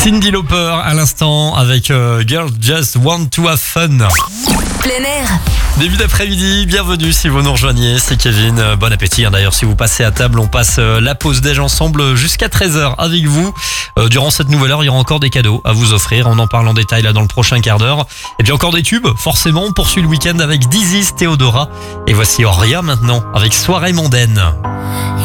Cyndi Lauper à l'instant avec Girls Just Want to Have Fun. Plein air. Début d'après-midi, bienvenue si vous nous rejoignez, c'est Kevin. Bon appétit d'ailleurs si vous passez à table, on passe la pause déj ensemble jusqu'à 13h avec vous. Durant cette nouvelle heure, il y aura encore des cadeaux à vous offrir, on en parle en détail là dans le prochain quart d'heure. Et puis encore des tubes, forcément, on poursuit le week-end avec Dizzy, Théodora. Et voici Oria maintenant avec Soirée mondaine.